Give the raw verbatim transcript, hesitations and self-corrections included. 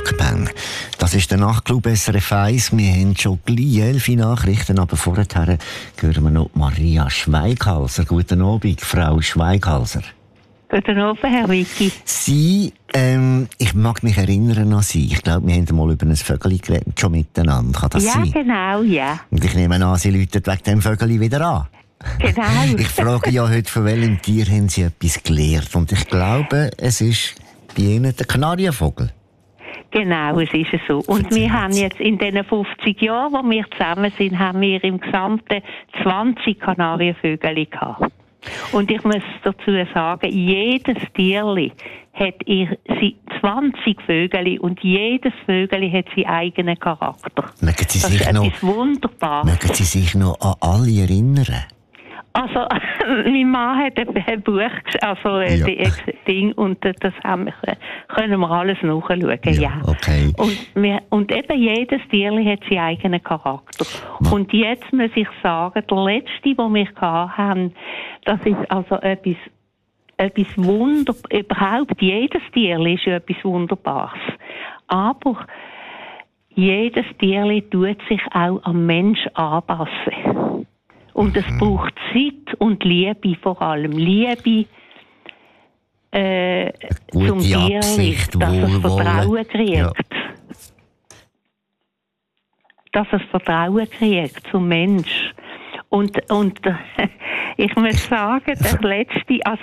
Parkbang. Das ist der Nachtclub S R F eins. Wir haben schon gleich elf Nachrichten, aber vorher hören wir noch Maria Schweighalser. Guten Abend, Frau Schweighalser. Guten Abend, Herr Vicky. Sie, ähm, ich mag mich erinnern an Sie. Ich glaube, wir haben mal über ein Vögel geredet, schon miteinander. Kann das ja, sein? genau, ja. Und ich nehme an, Sie läuten wegen dem Vögel wieder an. Genau. Ich frage ja heute, von welchem Tier haben Sie etwas gelernt? Und ich glaube, es ist bei Ihnen der Kanarienvogel. Genau, es ist so. Und Erzählen wir haben Sie. jetzt in diesen fünfzig Jahren, wo wir zusammen sind, haben wir im Gesamten zwanzig Kanarienvögel gehabt. Und ich muss dazu sagen, jedes Tierli hat ihr sie zwanzig Vögel und jedes Vögel hat seinen eigenen Charakter. Mögen Sie Das sich ist noch, etwas Wunderbares. mögen Sie sich noch an alle erinnern? Also, mein Mann hat ein ein Buch, gesch- also äh, Ja. die- Ding, und äh, das haben wir, äh, können wir alles nachschauen, ja. Ja, okay. Und, wir, und eben jedes Tierli hat seinen eigenen Charakter. Und jetzt muss ich sagen, der letzte, den wir hatten, das ist also etwas, etwas Wunder, überhaupt jedes Tierli ist ja etwas Wunderbares. Aber jedes Tierli tut sich auch am Mensch anpassen. Und es braucht Zeit und Liebe, vor allem Liebe äh, Gute zum Tierli, Absicht, dass es Wohlwollen. Vertrauen kriegt. Ja. Dass es Vertrauen kriegt zum Mensch. Und, und ich muss sagen, der letzte, also